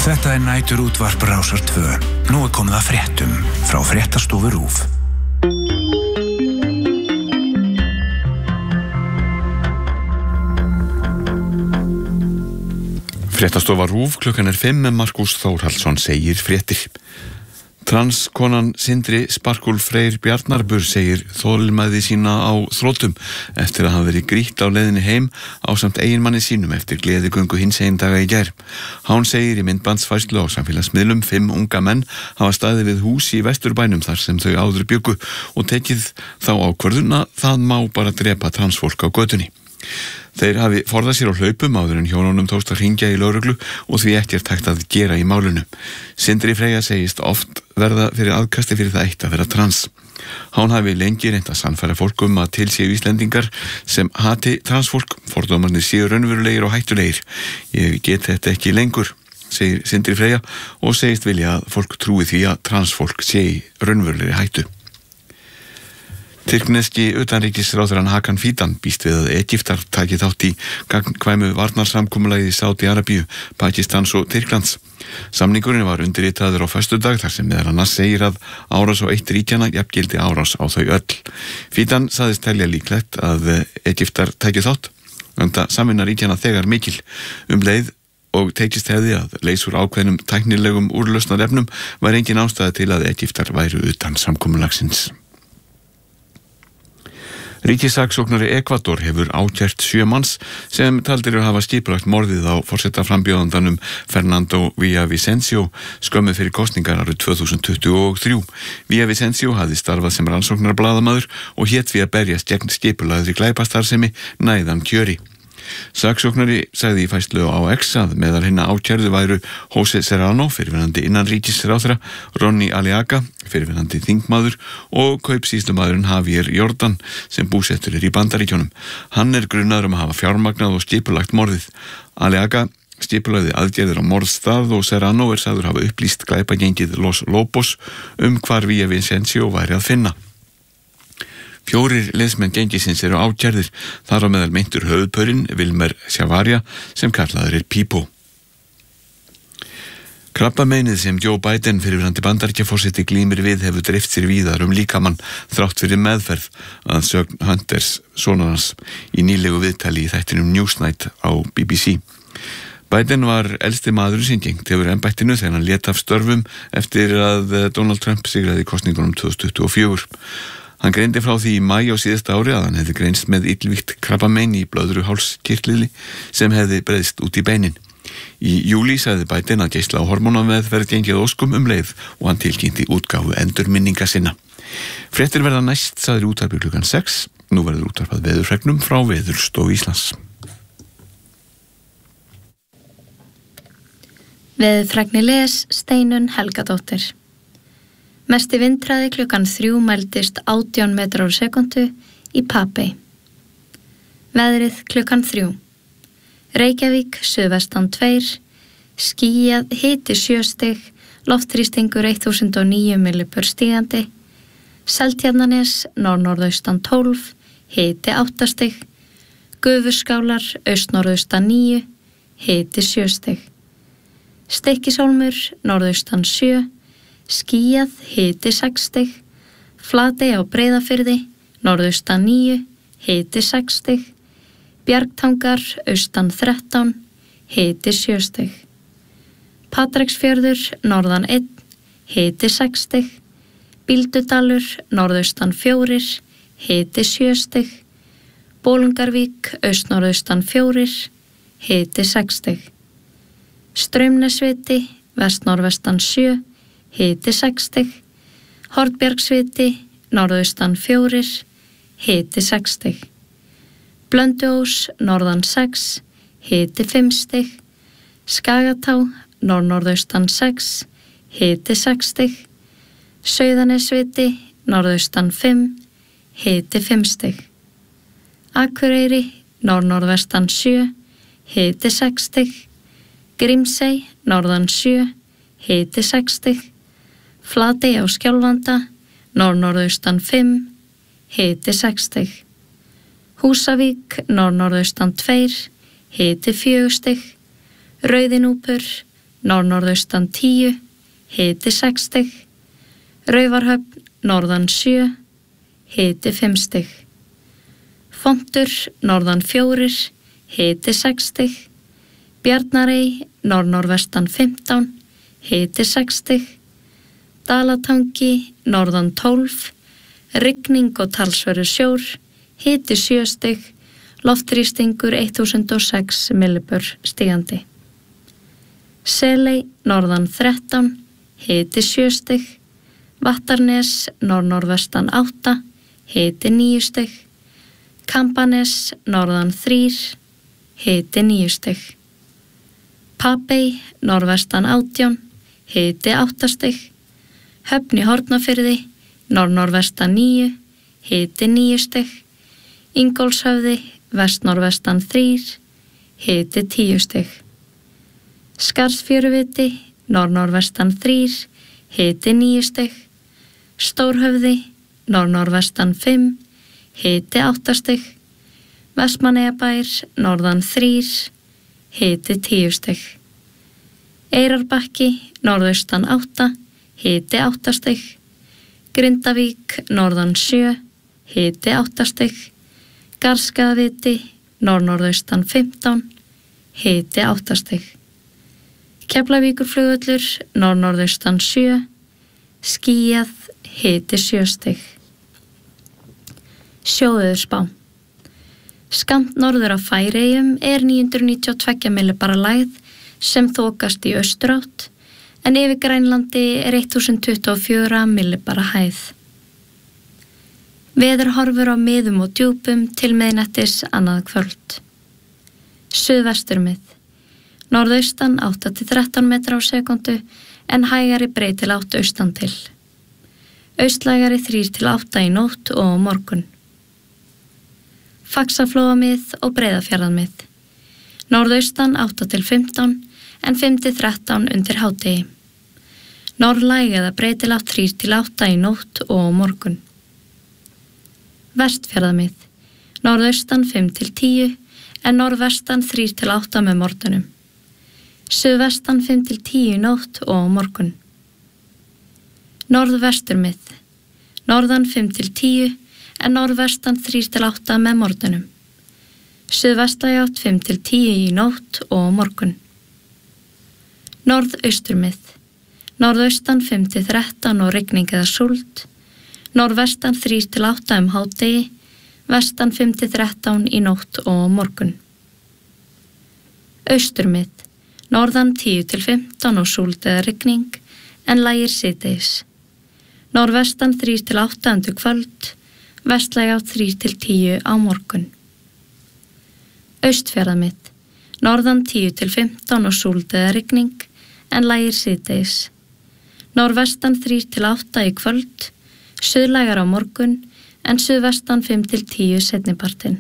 Þetta nætur útvarp Rásar 2. Nú komið að fréttum frá Fréttastofu RÚV. Fréttastofa RÚV, klukkan 5 með Markús Þórhallsson segir fréttir. Transkonan Sindri Sparkúl Freyr Bjarnarbur segir þolinmæði sína á þróttum eftir að hafa verið grýtt á leiðinni heim ásamt eiginmanni sínum eftir gleðigöngu hinsegin daga í gær. Hann segir í myndbandsfærslu á samfélagsmiðlum 5 unga menn hafa staðið við hús í Vesturbænum þar sem þau áður bjuggu og tekið þá ákvörðun að það má bara drepa transfólk á götunni. Þeir hafi forðað sér á hlaupum áður en hjónunum tókst að hringja í lögreglu og því ekkert hægt að gera í málinu. Sindri Freyja segist oft verða fyrir aðkasti fyrir það eitt að vera trans. Hann hafi lengi reynt að sannfæra fólk að til séu Íslendingar sem hati transfólk, fordómarnir séu raunverulegir og hættulegir. Ég get þetta ekki lengur, segir Sindri Freyja og segist vilja að fólk trúi því að transfólk sé í raunverulegri hættu. Tyrkneski utanríkisráðherrann Hakan Fidan býst við að Egyptar taki þátt í gagnkvæmu varnarsamkomulagi í Sádi-Arabíu, Pakistans og Tyrklands. Samningurinn var undirritaður á föstudag þar sem meðal annars segir að árás á eitt ríkjanna jafngildi árás á þau öll. Fidan sagðist telja líklegt að Egyptar taki þátt, enda samvinna ríkjanna þegar mikil. Leið og tekist hefði að leysa úr ákveðnum tæknilegum úrlausnarefnum var engin ástæða til að Egyptar væru utan samkomulagsins. Ríkissaksóknari Ekvador hefur ákært 7 manns sem taldir hafa skipulagt morðið á forsetaframbjóðandanum Fernando Villavicencio skömmu fyrir kosningar árið 2023. Villavicencio hafði starfað sem rannsóknarblaðamaður og hét við að berjast gegn skipulagðri glæpastarfsemi næðan kjöri. Saksóknari sagði í færslu á X að meðal hinna ákærðu væru José Serrano, fyrrverandi innanríkisráðherra, Ronny Aliaga, fyrrverandi þingmaður og kaupsýslumaðurinn Javier Jordan sem búsettur í Bandaríkjunum. Hann grunaður að hafa fjármagnað og skipulagt morðið. Aliaga skipulagði aðgerðir á morðstað og Serrano sagður hafa upplýst glæpagengið Los Lobos hvar Villavicencio væri að finna. 4 liðsmenn gengisins eru ákærðir, þar á meðal meintur höfuðpaurinn Wilmer Chavarria sem kallaður Pipo. Krabbameinið sem Joe Biden fyrrverandi Bandaríkjaforseti glímir við hefur dreift sér víðar líkamann þrátt fyrir meðferð að sögn Hunters sonar hans í nýlegu viðtali í þættinum Newsnight á BBC. Biden var elsti maður sem gegnt hefur embættinu þegar hann lét af störfum eftir að Donald Trump sigraði í kosningunum 2024. Hann greindi frá því í maí á síðasta ári að hann hefði greinst með illvígt krabbamein í blöðruhálskirtli sem hefði breiðst út í beinin. Í júlí sagði Biden að geisla á hormónameðferð gengið óskum leið og hann tilkynnti útgáfu endurminninga sinna. Fréttir verða næst, sagði útvarpið klukkan 6. Nú verður útvarpað veðurfregnum frá Veðurstofu Íslands. Veðurfregni les Steinunn Helgadóttir. Mesti vindhraði klukkan 3 mældist 18 metrar á sekundu í Papey. Veðrið klukkan 3. Reykjavík, suðvestan 2, skýjað, hiti 7 stig, loftþrýstingur 1009 millibur stígandi, Seltjarnarnes, norðnorðaustan 12, hiti 8 stig, Gufuskálar, austnorðaustan 9, hiti 7 stig, Stykkishólmur, norðaustan 7, skýjað, hiti 6 stig, Flatey á Breiðafirði, norðaustan 9, hiti 6 stig, Bjargtangar, austan 13, hiti 7 stig, Patreksfjörður, norðan 1, hiti 6 stig, Bíldudalur, norðaustan 4, hiti 7 stig, Bolungarvík, austnorðaustan 4, hiti 6 stig, Straumnesviti, vestnorðvestan 7, hiti 6 stig, Hornbjargsviti, norðaustan 4, hiti 6 stig, Blönduós, norðan 6, hiti 5 stig, Skagatá, norðnorðaustan 6, hiti 6 stig, Sauðanesviti, norðaustan 5, hiti 5 stig, Akureyri, norðnorðvestan 7, hiti 6 stig, Grímsey, norðan 7, hiti 6 stig, Flatey á Skjálfanda, norðnorðaustan 5, hiti 6 stig, Húsavík, norðnorðaustan 2, hiti 4 stig, Rauðinúpur, norðnorðaustan 10, hiti 6 stig. Raufarhöfn, norðan 7, hiti 5 stig. Fontur, norðan 4, hiti 6 stig. Bjarnarey, norðnorðvestan 15, hiti 6 stig. Dalatangi, norðan 12, rigning og talsverður sjór, hiti 7 stig. Loftþrýstingur 1006 millibör stigandi. Seley, norðan 13, hiti 7 stig. Vattarnes, norðnorðvestan 8, hiti 9 stig. Kambanes, norðan 3, hiti 9 stig. Papey, norðvestan 18, hiti 8 stig. Höfn í Hornafirði, norðnorðvestan 9, hiti 9 stig. Ingólfshöfði, vestnorðvestan 3, hiti 10 stig. Skarðsfjöruviti, norðnorðvestan 3, hiti 9 stig. Stórhöfði, norðnorðvestan 5, hiti 8 stig. Vestmannaeyjabær, norðan 3, hiti 10 stig. Eyrarbakki, norðaustan 8, hiti 8 stig. Grindavík, norðan 7, hiti 8 stig. Garðskaðaviti, norðnorðaustan 15, hiti 8 stig. Keflavíkurflugvöllur, norðnorðaustan 7, skýjað, hiti 7 stig. Sjóveðurspá. Skammt norður af Færeyjum 992 millibara lægð sem þokast í austurátt, en yfir Grænlandi 1024 millibara hæð. Veður horfur á miðum og djúpum til miðnættis annað kvöld. Suðvesturmið. Norðaustan 8-13 metra á sekundu en hægari breytilátt austan til. Austlægari 3-8 í nótt og á morgun. Faxaflóamið og Breiðafjarðarmið. Norðaustan 8-15 en 5-13 undir hádegi. Norðlæg eða breytilátt 3-8 í nótt og á morgun. Vestfjarðarmið. Norðaustan 5-10 en norðvestan 3-8 með morgunum. Suðvestan 5-10 í nótt og á morgun. Norðvesturmið. Norðan 5-10 en norðvestan 3-8 með morgunum. Suðvestlæg átt 5-10 í nótt og á morgun. Norðausturmið. Norðaustan 5-13 og rigning eða súld. Norðvestan 3-8 hádegi, vestan 5-13 í nótt og á morgun. Austurmið. Norðan 10-15 og súld eða rigning, en lægir síðdegis. Norðvestan 3-8 undir kvöld, vestlæg átt 3-10 á morgun. Austfjarðarmið. Norðan 10-15 og súld eða rigning, en lægir síðdegis. Norðvestan 3-8 í kvöld, suðlægar á morgun, en suðvestan 5-10 seinnipartinn.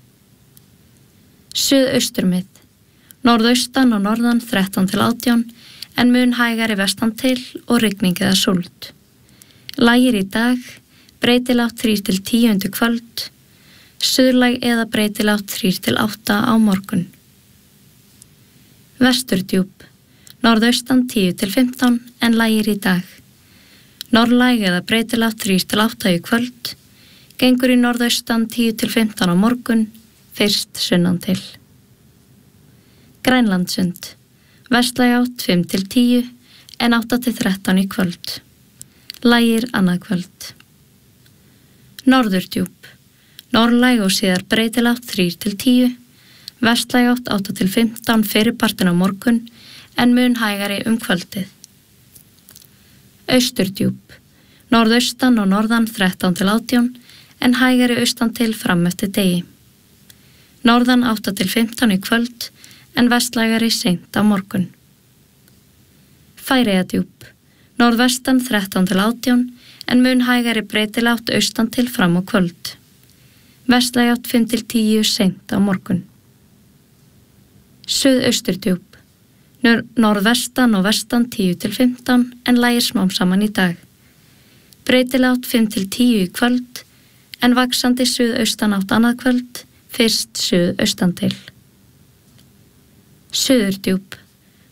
Suðausturmið. Norðaustan og norðan 13-18, en mun hægari vestan til og rigning eða súld. Lægir í dag, breytilátt 3-10 undir kvöld, suðlæg eða breytilátt 3-8 á morgun. Vesturdjúp. Norðaustan 10-15 en lægir í dag. Norðlæg eða breytilátt 3-8 í kvöld, gengur í norðaustan 10-15 á morgun, fyrst sunnan til. Grænlandssund. Vestlæg átt 5-10 en 8-13 í kvöld. Lægir annað kvöld. Norðurdjúp. Norðlæg og síðar breytilátt 3-10, vestlæg átt 8-15 fyrirpartin á morgun, en mun hægari kvöldið. Austurdjúp. Norðaustan og norðan 13-18, en hægari austan til fram eftir degi. Norðan 8-15 í kvöld, en vestlægari seint á morgun. Færeyjadjúp. Norðvestan 13-18, en mun hægari breytilátt austan til fram á kvöld. Vestlæg átt 5-10 seint á morgun. Suðausturdjúp. Norðvestan og vestan 10-15, en lægir smám saman í dag. Breytilátt 5-10 í kvöld, en vaxandi suðaustan átt annað kvöld, fyrst suðaustan til. Suðurdjúp.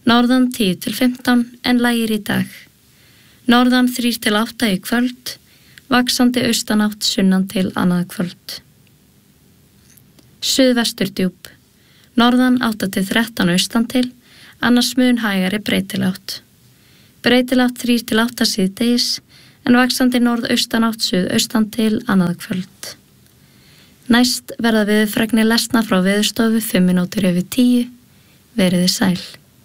Norðan 10 til 15 en lægir í dag. Norðan 3 til 8 í kvöld, vaxandi austanátt sunnan til annað kvöld. Suðvesturdjúp. Norðan 8 til 13 austan til, annars mun hægari breytilátt. Breytilátt 3 til 8 síðdegis, en vaxandi norðaustanátt suðaustan til annað kvöld. Næst verða veðurfregnir lesna frá Veðurstofu 5 mínútur yfir 10. Veriði sæl.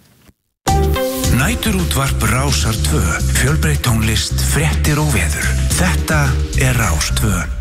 Næturútvarp Rásar 2, fjölbreytt tónlist, fréttir og veður. Þetta er Rás 2.